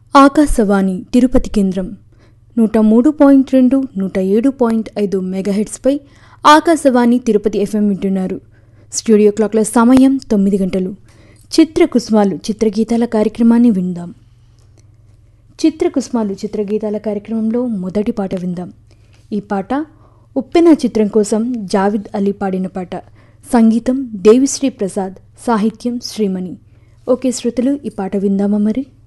ఆకాశవాణి తిరుపతి కేంద్రం 103.2 107.5 మెగాహెర్ట్జ్పై ఆకాశవాణి తిరుపతి ఎఫ్ఎం వింటున్నారు. స్టూడియో క్లాక్ల సమయం 9 గంటలు. చిత్రకుసుమాలు చిత్రగీతాల కార్యక్రమాన్ని విందాం. చిత్రకుసుమాలు చిత్రగీతాల కార్యక్రమంలో మొదటి పాట విందాం. ఈ పాట ఉప్పెన చిత్రం కోసం జావిద్ అలీ పాడిన పాట. సంగీతం దేవిశ్రీ ప్రసాద్, సాహిత్యం శ్రీమణి. ఓకే శ్రోతలు, ఈ పాట విందామా మరి.